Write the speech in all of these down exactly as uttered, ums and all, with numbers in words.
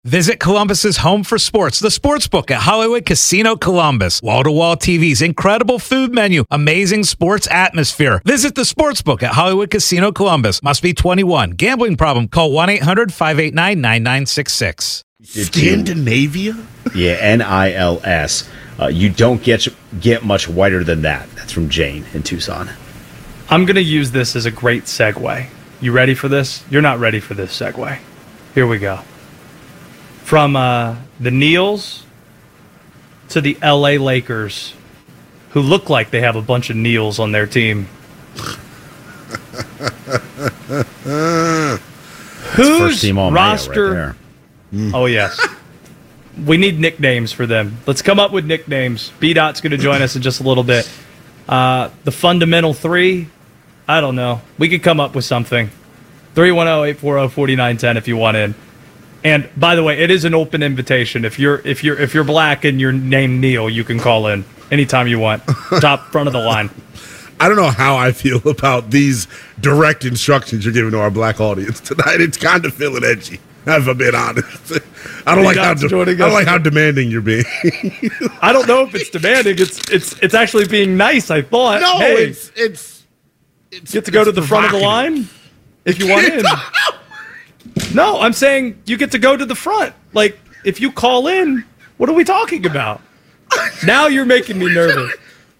Visit Columbus's home for sports, the Sportsbook at Hollywood Casino Columbus. Wall-to-wall T Vs, incredible food menu, amazing sports atmosphere. Visit the Sportsbook at Hollywood Casino Columbus. Must be twenty-one. Gambling problem? Call one eight hundred five eight nine nine nine six six. Scandinavia? Yeah, N I L S. Uh, you don't get get much whiter than that. That's from Jane in Tucson. I'm going to use this as a great segue. You ready for this? You're not ready for this segue. Here we go. From uh, the Neils to the L A Lakers, who look like they have a bunch of Neils on their team. Whose first team all roster? Right mm. Oh, yes. We need nicknames for them. Let's come up with nicknames. B-Dot's going to join us in just a little bit. Uh, the Fundamental Three, I don't know. We could come up with something. three one zero, eight four zero, four nine one zero if you want in. And by the way, it is an open invitation. If you're if you're if you're black and you're named Neil, you can call in anytime you want. Top front of the line. I don't know how I feel about these direct instructions you're giving to our black audience tonight. It's kind of feeling edgy, if I'm being honest. I don't like how de- I don't like how demanding you're being. I don't know if it's demanding. It's it's it's actually being nice. I thought. No, hey, it's it's it's. You get to go to the front of the line if you want in. No, I'm saying you get to go to the front. Like, if you call in, what are we talking about? Now you're making me nervous.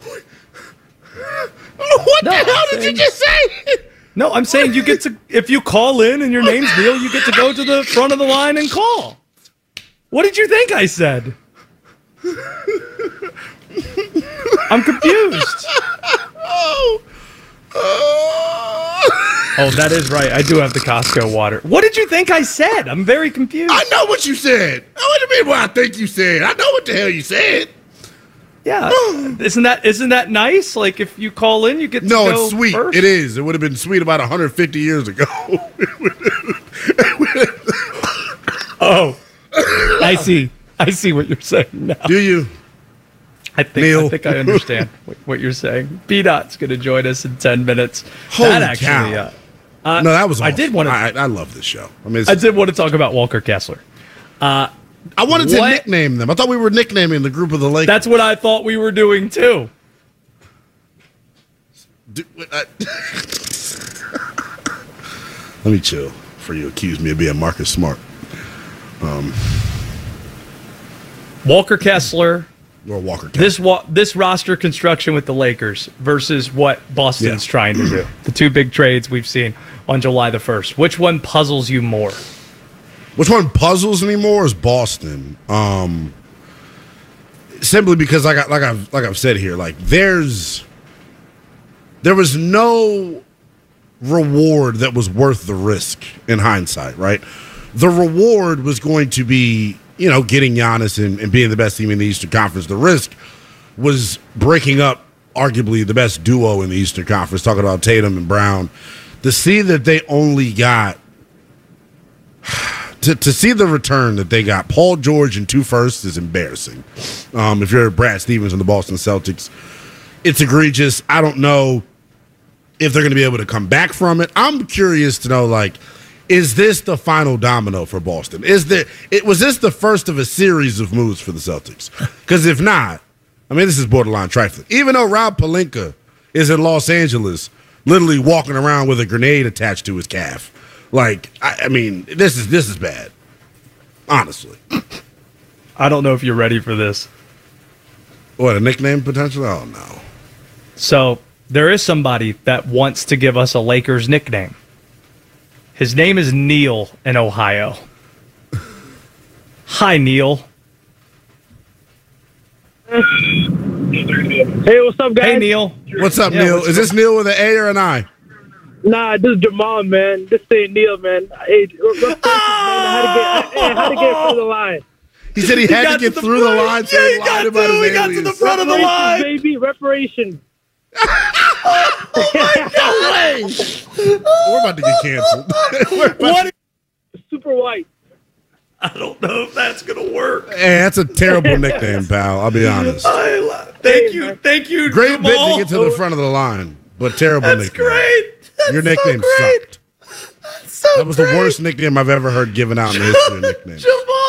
What no, the hell saying, did you just say? No, I'm saying you get to, if you call in and your name's Neil, you get to go to the front of the line and call. What did you think I said? I'm confused. Oh. Oh, that is right. I do have the Costco water. What did you think I said? I'm very confused. I know what you said. What do you mean what I think you said? I know what the hell you said. Yeah. isn't that isn't that nice? Like, if you call in, you get to no, go it's sweet. first? It is. It would have been sweet about one hundred fifty years ago. Oh. I see. I see what you're saying now. Do you? I think, Neil. I think I understand what, what you're saying. B-Dot's going to join us in ten minutes. Holy that actually, cow. Uh, uh, no, that was awesome. I did want to. I, I love this show. I mean, I did want to talk about Walker Kessler. Uh, I wanted what? to nickname them. I thought we were nicknaming the group of the Lakers. That's what I thought we were doing too. Do, I, let me chill before you accuse me of being Marcus Smart. Um, Walker Kessler. Or Walker Kessler. This wa- this roster construction with the Lakers versus what Boston's yeah. trying to do. The two big trades we've seen on July the first. Which one puzzles you more? Which one puzzles me more is Boston. Um, simply because, like, I, like I've like I've said here, like there's there was no reward that was worth the risk in hindsight, right? The reward was going to be, you know, getting Giannis and, and being the best team in the Eastern Conference. The risk was breaking up arguably the best duo in the Eastern Conference, talking about Tatum and Brown. To see that they only got to, to see the return that they got, Paul George and two firsts is embarrassing. Um, if you're Brad Stevens and the Boston Celtics, it's egregious. I don't know if they're going to be able to come back from it. I'm curious to know, like, is this the final domino for Boston? Is there, it was this the first of a series of moves for the Celtics? Because if not, I mean, this is borderline trifling. Even though Rob Pelinka is in Los Angeles, literally walking around with a grenade attached to his calf, like, I, I mean, this is this is bad. Honestly, I don't know if you're ready for this. What, a nickname potential? Oh no. So there is somebody that wants to give us a Lakers nickname. His name is Neil in Ohio. Hi, Neil. Hey, what's up, guys? Hey, Neil. What's up, Yeah, Neil? what's is this Neil with an A or an I? Nah, this is Jamal, man. This ain't Neil, man. Hey, what's up, man? How to get, hey, how to get through the line? He said he had got to get to the through the front. line, so Yeah, he he lied got about to. his He got to alias. the front of the line. Baby, reparations. We're about to get canceled. We're about What? Super white. I don't know if that's going to work. Hey, that's a terrible nickname, pal. I'll be honest. I love, thank you. Thank you, Great Jamal. bit to get to the front of the line, but terrible That's nickname. great. That's Your so nickname great. sucked. That's so That was the great. worst nickname I've ever heard given out in the history of nicknames. Jamal.